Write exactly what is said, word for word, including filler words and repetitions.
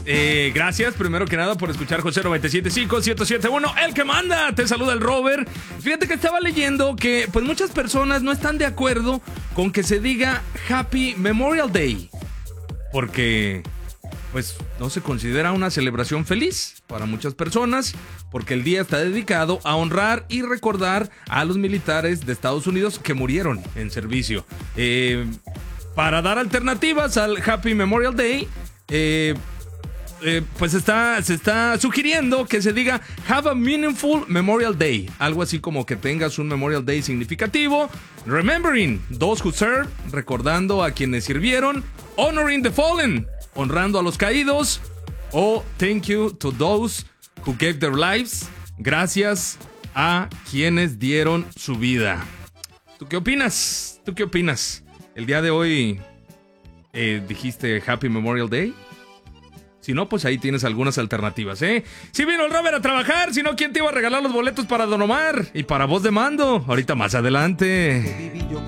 Eh, gracias, primero que nada, por escuchar José noventa y siete punto cinco, ciento siete punto uno, el que manda. Te saluda el Robert. Fíjate que estaba leyendo que pues muchas personas no están de acuerdo con que se diga Happy Memorial Day, porque pues no se considera una celebración feliz para muchas personas, porque el día está dedicado a honrar y recordar a los militares de Estados Unidos que murieron en servicio. Eh, para dar alternativas al Happy Memorial Day, eh, Eh, pues está, se está sugiriendo que se diga Have a Meaningful Memorial Day. Algo así como que tengas un Memorial Day significativo. Remembering those who served, recordando a quienes sirvieron. Honoring the fallen, honrando a los caídos. O thank you to those who gave their lives, gracias a quienes dieron su vida. ¿Tú qué opinas? ¿Tú qué opinas? El día de hoy eh, dijiste Happy Memorial Day. Si no, pues ahí tienes algunas alternativas, ¿eh? Si vino el Robert a trabajar, si no, ¿quién te iba a regalar los boletos para Don Omar? Y para Voz de Mando, ahorita más adelante.